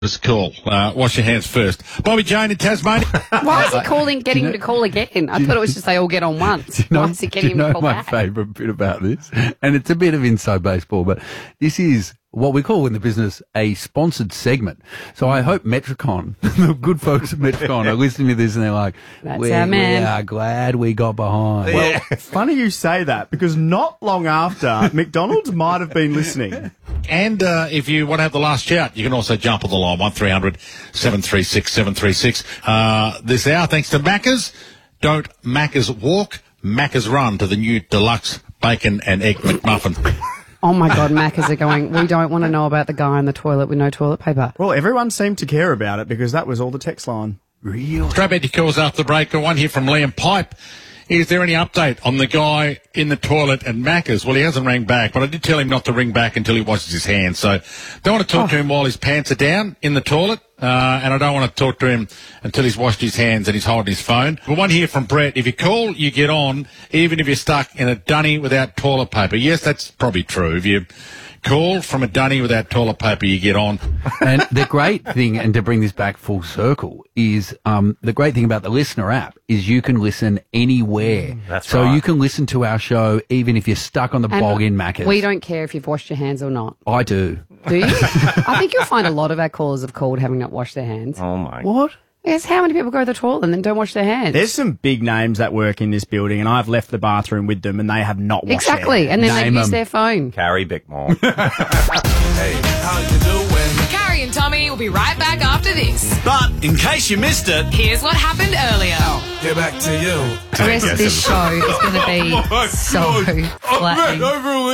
It's cool. Wash your hands first. Bobby Jane in Tasmania. Why is he getting him to call again? I thought it was just they all get on once. Why is he getting him to call back? My favourite bit about this, and it's a bit of inside baseball, but this is what we call in the business a sponsored segment. So I hope Metricon, the good folks at Metricon, are listening to this and they're like, That's our man. We are glad we got behind. Well, funny you say that, because not long after, McDonald's might have been listening. And if you want to have the last shout, you can also jump on the line, 1300 736 736. This hour, thanks to Macca's. Don't Macca's walk, Macca's run to the new deluxe bacon and egg McMuffin. Oh, my God, Maccas are going, we don't want to know about the guy in the toilet with no toilet paper. Well, everyone seemed to care about it because that was all the text line. Real. Straight back to calls after the break. One here from Liam Pipe. Is there any update on the guy in the toilet at Macca's? Well, he hasn't rang back, but I did tell him not to ring back until he washes his hands. So don't want to talk to him while his pants are down in the toilet, and I don't want to talk to him until he's washed his hands and he's holding his phone. But one here from Brett. If you call, you get on, even if you're stuck in a dunny without toilet paper. Yes, that's probably true. If you call from a dunny without toilet paper, you get on. And the great thing, and to bring this back full circle, is the great thing about the Listener app is you can listen anywhere. That's right. So you can listen to our show even if you're stuck on the bog in Macca's. We don't care if you've washed your hands or not. I do. Do you? I think you'll find a lot of our callers have called having not washed their hands. Oh, my. What? Yes, how many people go to the toilet and then don't wash their hands? There's some big names that work in this building, and I've left the bathroom with them, and they have not washed Exactly, their and then Name they use 'em. their phone. Carrie Bickmore. Hey, how you doing? Carrie and Tommy will be right back after this. But in case you missed it, Here's what happened earlier. get back to you. The rest of this show is going to be so flattening. Overall